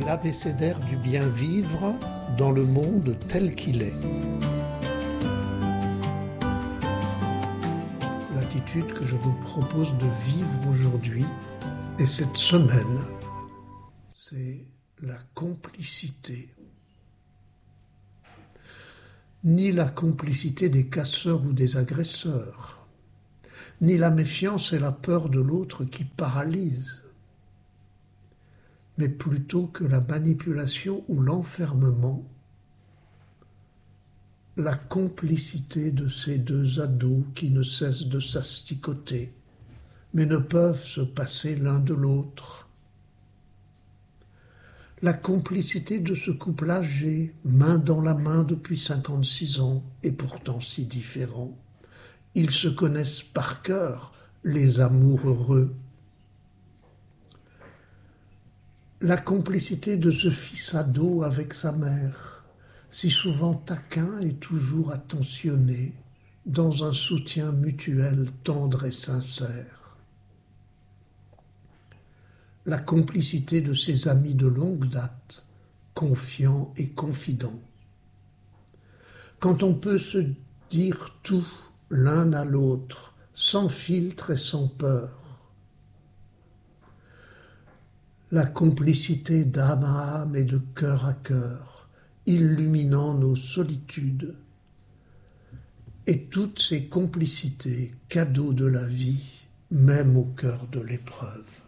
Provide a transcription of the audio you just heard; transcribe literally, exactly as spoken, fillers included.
L'abécédaire du bien vivre dans le monde tel qu'il est. L'attitude que je vous propose de vivre aujourd'hui et cette semaine, c'est la complicité. Ni la complicité des casseurs ou des agresseurs, ni la méfiance et la peur de l'autre qui paralysent, mais plutôt que la manipulation ou l'enfermement, la complicité de ces deux ados qui ne cessent de s'asticoter, mais ne peuvent se passer l'un de l'autre. La complicité de ce couple âgé, main dans la main depuis cinquante-six ans, et pourtant si différents. Ils se connaissent par cœur, les amours heureux. La complicité de ce fils ado avec sa mère, si souvent taquin et toujours attentionné, dans un soutien mutuel tendre et sincère. La complicité de ses amis de longue date, confiants et confidents. Quand on peut se dire tout l'un à l'autre, sans filtre et sans peur. La complicité d'âme à âme et de cœur à cœur, illuminant nos solitudes. Et toutes ces complicités, cadeaux de la vie, même au cœur de l'épreuve.